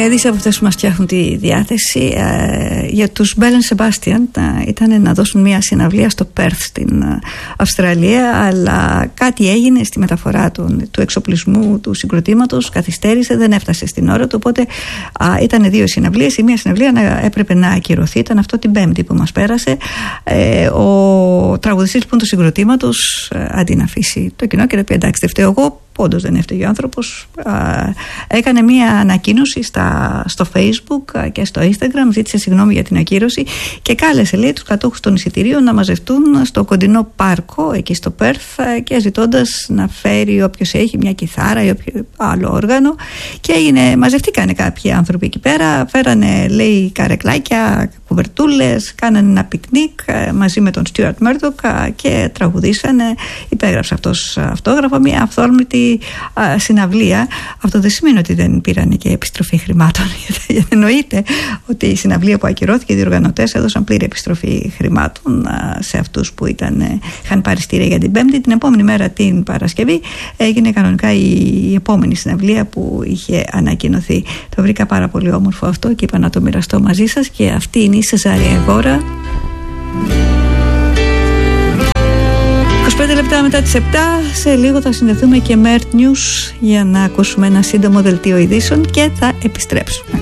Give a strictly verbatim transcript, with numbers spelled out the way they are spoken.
είδηση από αυτές που μας φτιάχνουν τη διάθεση. ε, για τους Bell and Sebastian ε, ήταν να δώσουν μια συναυλία στο Perth στην ε, Αυστραλία, αλλά κάτι έγινε στη μεταφορά του, του εξοπλισμού του συγκροτήματος, καθυστέρησε, δεν έφτασε στην ώρα του, οπότε ε, ήταν δύο συναυλίες. Η μία συναυλία να, έπρεπε να ακυρωθεί, ήταν αυτό την Πέμπτη που μας πέρασε. ε, ο τραγουδιστής λοιπόν του συγκροτήματος, ε, αντί να αφήσει το κοινό και να πει εντάξει δεν φταίω εγώ, όντως δεν έφταιγε ο άνθρωπος, έκανε μία ανακοίνωση στα, στο Facebook και στο Instagram, ζήτησε συγγνώμη για την ακύρωση και κάλεσε, λέει, τους κατόχους των εισιτηρίων να μαζευτούν στο κοντινό πάρκο εκεί στο Perth, και ζητώντας να φέρει όποιος έχει μια κιθάρα ή όποιο άλλο όργανο, και έγινε, μαζευτήκανε κάποιοι άνθρωποι εκεί πέρα, φέρανε, λέει, καρεκλάκια, κουβερτούλες, κάνανε ένα πικνίκ μαζί με τον Stuart Murdoch και τραγουδήσανε. Υπέγραψε αυτός αυτόγραφο, μια αυθόρμητη α, συναυλία. Αυτό δεν σημαίνει ότι δεν πήρανε και επιστροφή χρημάτων, γιατί εννοείται ότι η συναυλία που ακυρώθηκε, οι διοργανωτές έδωσαν πλήρη επιστροφή χρημάτων α, σε αυτούς που ήταν, είχαν πάρει στήρια για την Πέμπτη. Την επόμενη μέρα, την Παρασκευή, έγινε κανονικά η, η επόμενη συναυλία που είχε ανακοινωθεί. Το βρήκα πάρα πολύ όμορφο αυτό και είπα να το μοιραστώ μαζί σας, και αυτή είναι η Σεζάρια Εβόρα. είκοσι πέντε λεπτά μετά τις επτά, σε λίγο θα συνδεθούμε και με Earth News για να ακούσουμε ένα σύντομο δελτίο ειδήσεων και θα επιστρέψουμε.